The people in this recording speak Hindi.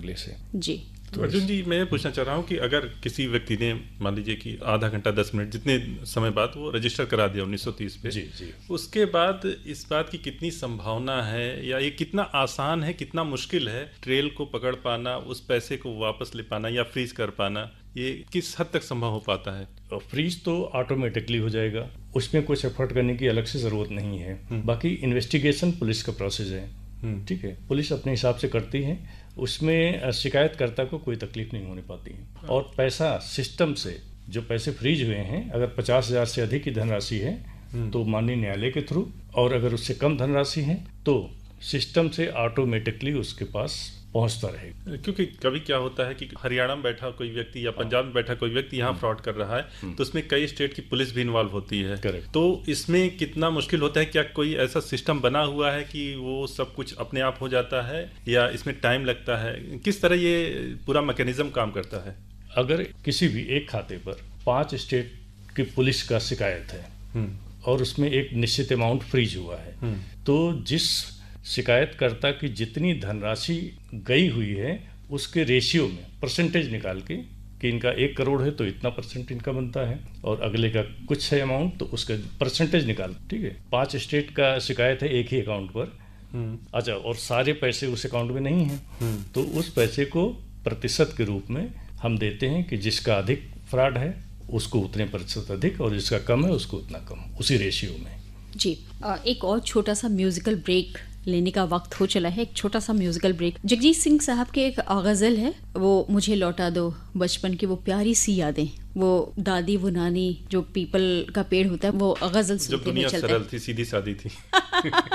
अगले से। जी। तो अर्जुन जी, मैं पूछना चाह रहा हूँ कि अगर किसी व्यक्ति ने मान लीजिए कि आधा घंटा 10 मिनट जितने समय बाद वो रजिस्टर करा दिया 1930 पे, जी जी, उसके बाद इस बात की कितनी संभावना है या ये कितना आसान है, कितना मुश्किल है ट्रेल को पकड़ पाना, उस पैसे को वापस ले पाना या फ्रीज कर पाना, ये किस हद तक संभव हो पाता है? फ्रीज तो ऑटोमेटिकली हो जाएगा, उसमें कुछ एफर्ट करने की अलग से ज़रूरत नहीं है। बाकी इन्वेस्टिगेशन पुलिस का प्रोसेस है, ठीक है, पुलिस अपने हिसाब से करती है, उसमें शिकायतकर्ता को कोई तकलीफ नहीं होने पाती है। और पैसा सिस्टम से जो पैसे फ्रीज हुए हैं, अगर 50,000 से अधिक की धनराशि है तो माननीय न्यायालय के थ्रू, और अगर उससे कम धनराशि है तो सिस्टम से ऑटोमेटिकली उसके पास पहुंचता रहेगा। क्योंकि कभी क्या होता है कि हरियाणा में बैठा कोई व्यक्ति या पंजाब में बैठा कोई व्यक्ति यहाँ फ्रॉड कर रहा है, तो उसमें कई स्टेट की पुलिस भी इन्वॉल्व होती है। करेक्ट। तो इसमें कितना मुश्किल होता है? क्या कोई ऐसा सिस्टम बना हुआ है कि वो सब कुछ अपने आप हो जाता है या इसमें टाइम लगता है? किस तरह ये पूरा मैकेनिज्म काम करता है? अगर किसी भी एक खाते पर 5 स्टेट की पुलिस का शिकायत है और उसमें एक निश्चित अमाउंट फ्रीज हुआ है, तो जिस शिकायतकर्ता की जितनी धनराशि गई हुई है उसके रेशियो में परसेंटेज निकाल के कि इनका 1 करोड़ है तो इतना परसेंट इनका बनता है, और अगले का कुछ है अमाउंट तो उसका परसेंटेज निकाल, ठीक है। 5 स्टेट का शिकायत है एक ही अकाउंट पर, अच्छा, और सारे पैसे उस अकाउंट में नहीं हैं, तो उस पैसे को प्रतिशत के रूप में हम देते हैं कि जिसका अधिक फ्रॉड है उसको उतने प्रतिशत अधिक और जिसका कम है उसको उतना कम, उसी रेशियो में। जी, एक और छोटा सा म्यूजिकल ब्रेक लेने का वक्त हो चला है, एक छोटा सा म्यूजिकल ब्रेक। जगजीत सिंह साहब के एक गज़ल है, वो मुझे लौटा दो बचपन की वो प्यारी सी यादें, वो दादी वो नानी जो पीपल का पेड़ होता है वो गज़ल सुनते हुए चलते हैं। जब दुनिया सरल थी, सीधी सादी थी।